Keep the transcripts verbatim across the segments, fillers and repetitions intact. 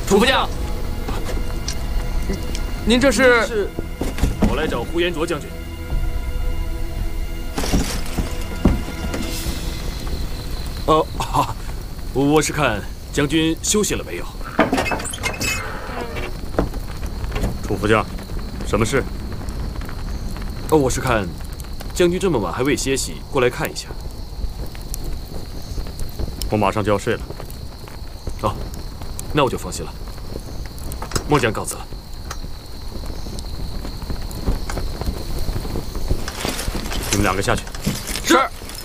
楚副将，您这是？ 是，我来找呼延灼将军。哦，好，我是看将军休息了没有？ 楚副将，什么事？ 哦，我是看将军这么晚还未歇息，过来看一下。 我马上就要睡了。 哦，那我就放心了。末将告辞了。 你们两个下去。 是。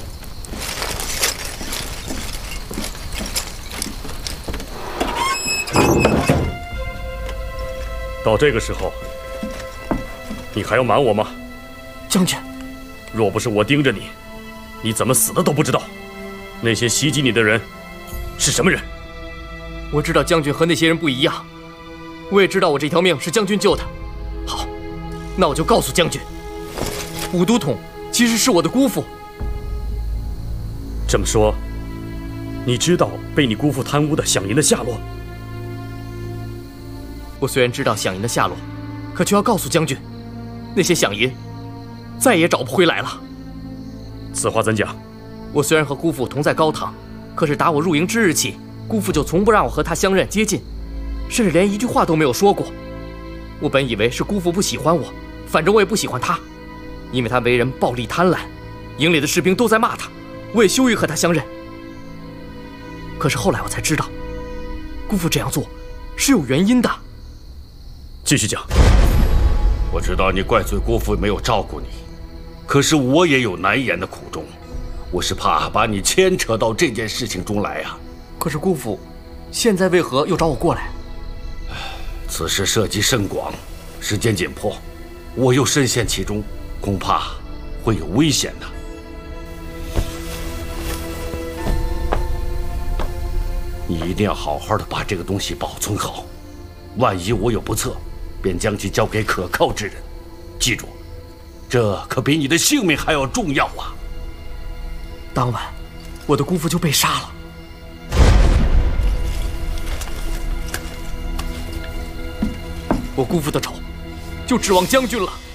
到这个时候，你还要瞒我吗？ 将军， 若不是我盯着你，你怎么死的都不知道。那些袭击你的人是什么人？ 我知道将军和那些人不一样，我也知道我这条命是将军救的。好，那我就告诉将军，武都统其实是我的姑父。 这么说，你知道被你姑父贪污的响银的下落？ 我虽然知道响银的下落，可却要告诉将军，那些响银再也找不回来了。 此话怎讲？ 我虽然和姑父同在高堂，可是打我入营之日起，姑父就从不让我和他相认接近，甚至连一句话都没有说过。我本以为是姑父不喜欢我，反正我也不喜欢他，因为他为人暴力贪婪，营里的士兵都在骂他，我也羞于和他相认。可是后来我才知道，姑父这样做是有原因的。 继续讲。 我知道你怪罪姑父没有照顾你，可是我也有难言的苦衷，我是怕把你牵扯到这件事情中来啊。 可是姑父，现在为何又找我过来？ 此事涉及甚广，时间紧迫，我又深陷其中，恐怕会有危险的。你一定要好好的把这个东西保存好，万一我有不测，便将其交给可靠之人。记住，这可比你的性命还要重要啊！ 当晚，我的姑父就被杀了。我姑父的仇，就指望将军了。